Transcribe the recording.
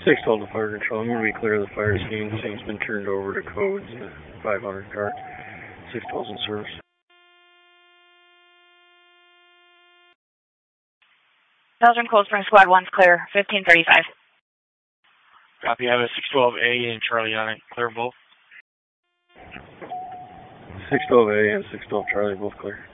612 to fire control. I'm going to be clear of the fire scene. Scene's been turned over to codes. 500 car. 612's in service. Belgium Cold Spring Squad 1's clear. 1535. Copy. I have a 612A and Charlie on it. Clear both. 612A and 612 Charlie both clear.